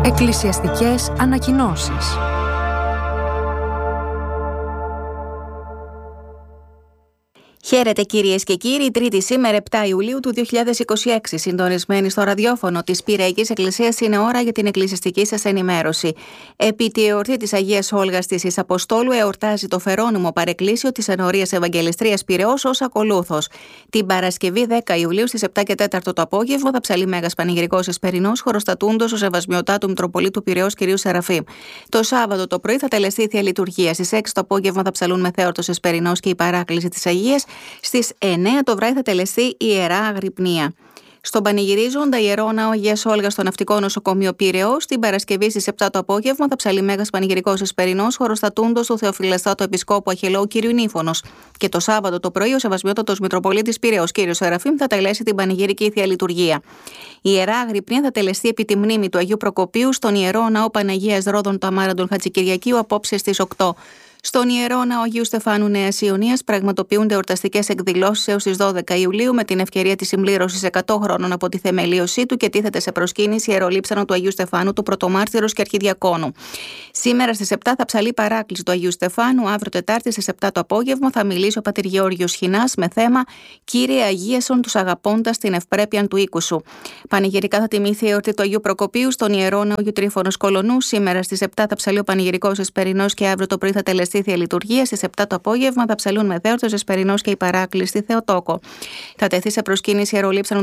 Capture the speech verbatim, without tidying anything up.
Εκκλησιαστικές ανακοινώσεις. Χαίρετε κυρίες και κύριοι, Τρίτη σήμερα επτά Ιουλίου του δύο χιλιάδες είκοσι έξι. Συντονισμένοι στο ραδιόφωνο της Πειραϊκής Εκκλησίας είναι ώρα για την εκκλησιαστική σας ενημέρωση. Επί τη εορτή της Αγίας Όλγας της Εις Αποστόλου εορτάζει το Φερώνυμο Παρεκκλήσιο της Ενορίας Ευαγγελιστρίας Πειραιώς ως ακολούθος. Την Παρασκευή δέκα Ιουλίου στις επτά και τέσσερα το απόγευμα θα ψαλεί Μέγας Πανηγυρικός Εσπερινός χωροστατούντος ο Σεβασμιωτάτου Μητροπολίτου Πειραιώς κ. Σεραφείμ. Το Σάββατο το πρωί θα τελεστεί η Θεία Λειτουργία. Στις έξι το απόγευμα θα ψαλούν Μεθέορτος Εσπερινός και η Παράκληση της Αγίας. Στις εννέα το βράδυ θα τελεστεί η Ιερά Αγρυπνία. Στον πανηγυρίζοντα Ιερό Ναό Αγίας Όλγας στο Ναυτικό Νοσοκομείο Πειραιώς, την Παρασκευή στις επτά το απόγευμα θα ψαλεί Μέγας Πανηγυρικός Εσπερινός χωροστατούντος του Θεοφυλεστάτου Επισκόπου Αχιλλαίου κ. Νύφωνος. Και το Σάββατο το πρωί ο Σεβασμιότατος Μητροπολίτης Πειραιώς κ. Σεραφείμ θα τελέσει την πανηγυρική Θεία Λειτουργία. Η Ιερά Αγρυπνία θα τελεστεί επί τη μνήμη του Αγίου Προκοπίου στον Ιερό Ναό Παναγίας Ρόδων Ταμάραντων Χατζικυριακίου απόψε στις οκτώ. Στον Ιερό Ναό Αγίου Στεφάνου Νέας Ιωνίας πραγματοποιούνται εορταστικές εκδηλώσεις έως τις δώδεκα Ιουλίου με την ευκαιρία της συμπλήρωσης εκατό χρόνων από τη θεμελίωσή του και τίθεται σε προσκύνηση η ιερολείψανο του Αγίου Στεφάνου, του Πρωτομάρτυρος και Αρχιδιακόνου. Σήμερα στις επτά θα ψαλεί Παράκληση του Αγίου Στεφάνου. Αύριο Τετάρτη στις επτά το απόγευμα θα μιλήσει ο πατήρ Γεώργιος Χινάς με θέμα Κύριε Αγίασον τους αγαπώντας την ευπρέπειαν του οίκου σου. Πανηγυρικά θα τιμήθει η εορτή του Αγίου Προκοπίου στον Ιερό Ναό Αγίου Τρίφωνος Κολονού. Σήμερα στις επτά θα ψαλεί ο Πανηγυρικός Εσπερινός και αύριο το πρωί θα τελεστεί στη Θεία Λειτουργία. Στις επτά το απόγευμα θα ψαλούν Μεθέορτος Εσπερινός και η Παράκληση στη Θεοτόκο. Θα τεθεί σε προσκύνηση ιερολείψανο